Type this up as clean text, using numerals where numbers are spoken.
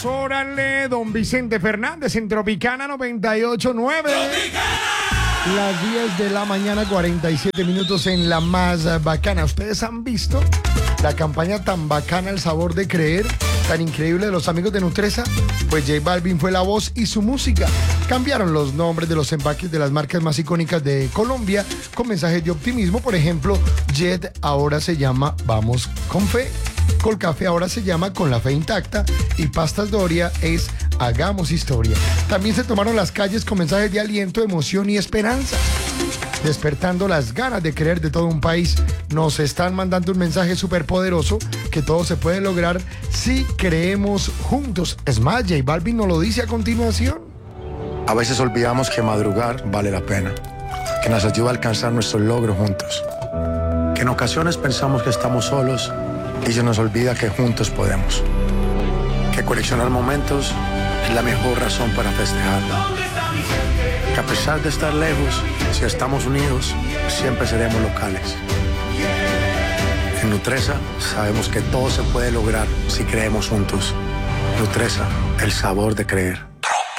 Órale, don Vicente Fernández en Tropicana 98.9. Las 10 de la mañana, 47 minutos en la más bacana. ¿Ustedes han visto la campaña tan bacana, El Sabor de Creer, tan increíble de los amigos de Nutresa? Pues J Balvin fue la voz y su música. Cambiaron los nombres de los empaques de las marcas más icónicas de Colombia con mensajes de optimismo. Por ejemplo, Jet ahora se llama Vamos con Fe. Colcafé ahora se llama Con la Fe Intacta y Pastas Doria es Hagamos Historia. También se tomaron las calles con mensajes de aliento, emoción y esperanza, despertando las ganas de creer de todo un país. Nos están mandando un mensaje súper poderoso que todo se puede lograr si creemos juntos. Es más, J Balvin nos lo dice a continuación. A veces olvidamos que madrugar vale la pena, que nos ayuda a alcanzar nuestros logros juntos, que en ocasiones pensamos que estamos solos y se nos olvida que juntos podemos, que coleccionar momentos es la mejor razón para festejar, que a pesar de estar lejos, si estamos unidos, siempre seremos locales. En Nutresa sabemos que todo se puede lograr si creemos juntos. Nutresa, el sabor de creer.